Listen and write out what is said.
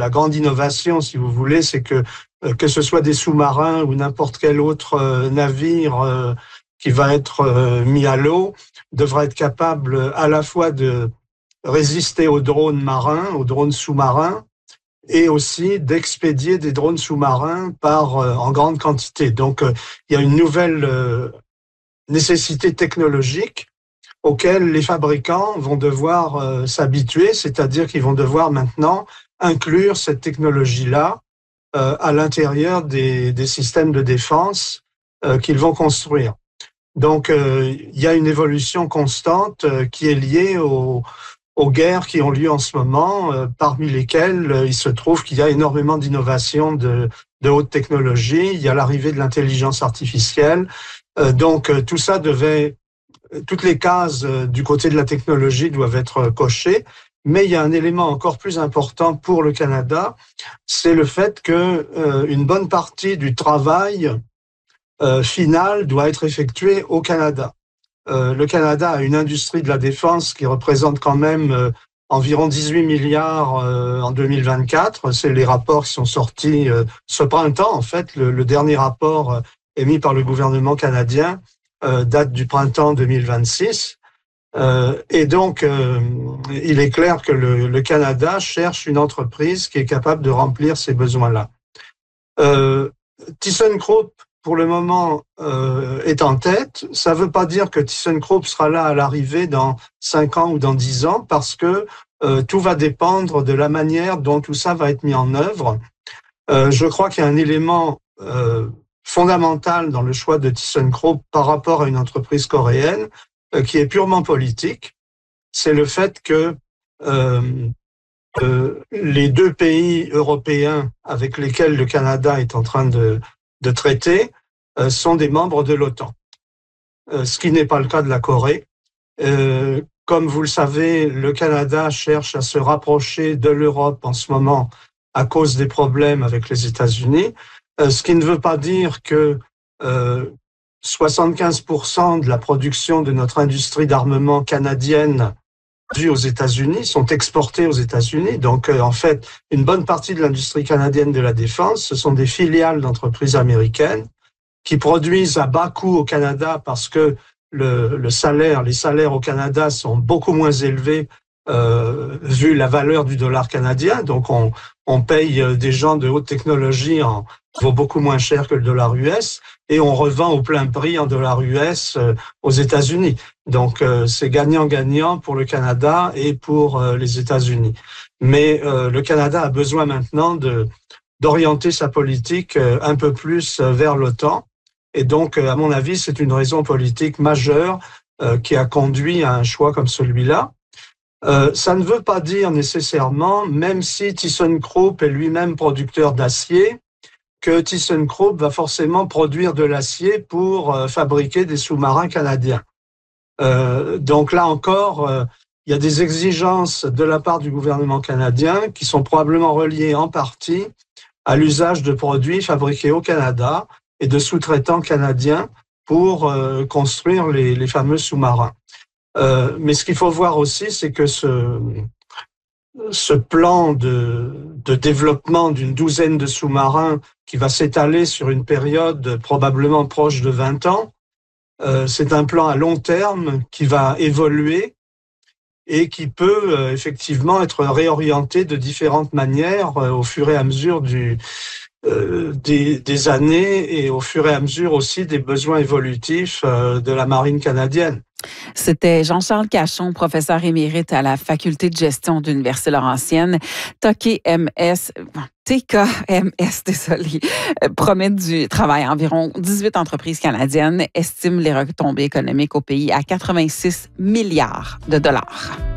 la grande innovation, si vous voulez, c'est que ce soit des sous-marins ou n'importe quel autre navire qui va être mis à l'eau, devra être capable à la fois de résister aux drones marins, aux drones sous-marins, et aussi d'expédier des drones sous-marins en grande quantité. Donc, il y a une nouvelle nécessité technologique auxquelles les fabricants vont devoir s'habituer, c'est-à-dire qu'ils vont devoir maintenant inclure cette technologie-là à l'intérieur des systèmes de défense qu'ils vont construire. Donc, il y a une évolution constante qui est liée aux guerres qui ont lieu en ce moment, parmi lesquelles il se trouve qu'il y a énormément d'innovations de haute technologie. Il y a l'arrivée de l'intelligence artificielle. Donc, tout ça toutes les cases du côté de la technologie doivent être cochées. Mais il y a un élément encore plus important pour le Canada, c'est le fait que une bonne partie du travail final doit être effectué au Canada. Le Canada a une industrie de la défense qui représente quand même environ 18 milliards en 2024. C'est les rapports qui sont sortis ce printemps. En fait, le dernier rapport émis par le gouvernement canadien date du printemps 2026. Et donc, il est clair que le Canada cherche une entreprise qui est capable de remplir ces besoins-là. ThyssenKrupp, pour le moment, est en tête. Ça ne veut pas dire que ThyssenKrupp sera là à l'arrivée dans 5 ans ou dans 10 ans, parce que tout va dépendre de la manière dont tout ça va être mis en œuvre. Je crois qu'il y a un élément fondamental dans le choix de ThyssenKrupp par rapport à une entreprise coréenne qui est purement politique. C'est le fait que les deux pays européens avec lesquels le Canada est en train de traiter sont des membres de l'OTAN, ce qui n'est pas le cas de la Corée. Comme vous le savez, le Canada cherche à se rapprocher de l'Europe en ce moment à cause des problèmes avec les États-Unis, ce qui ne veut pas dire que 75% de la production de notre industrie d'armement canadienne aux États-Unis sont exportés aux États-Unis. Donc, en fait, une bonne partie de l'industrie canadienne de la défense, ce sont des filiales d'entreprises américaines qui produisent à bas coût au Canada parce que les salaires au Canada sont beaucoup moins élevés vu la valeur du dollar canadien. Donc, on paye des gens de haute technologie vaut beaucoup moins cher que le dollar US et on revend au plein prix en dollars US aux États-Unis. Donc, c'est gagnant-gagnant pour le Canada et pour les États-Unis. Mais le Canada a besoin maintenant d'orienter sa politique un peu plus vers l'OTAN. Et donc, à mon avis, c'est une raison politique majeure qui a conduit à un choix comme celui-là. Ça ne veut pas dire nécessairement, même si ThyssenKrupp est lui-même producteur d'acier, que ThyssenKrupp va forcément produire de l'acier pour fabriquer des sous-marins canadiens. Donc là encore, il y a des exigences de la part du gouvernement canadien qui sont probablement reliées en partie à l'usage de produits fabriqués au Canada et de sous-traitants canadiens pour construire les fameux sous-marins. Mais ce qu'il faut voir aussi, c'est que ce plan de développement d'une douzaine de sous-marins qui va s'étaler sur une période probablement proche de 20 ans, c'est un plan à long terme qui va évoluer et qui peut effectivement être réorienté de différentes manières au fur et à mesure des années et au fur et à mesure aussi des besoins évolutifs de la marine canadienne. C'était Jean-Charles Cachon, professeur émérite à la Faculté de gestion de l'Université Laurentienne. TKMS, promet du travail. Environ 18 entreprises canadiennes estiment les retombées économiques au pays à 86 milliards de dollars.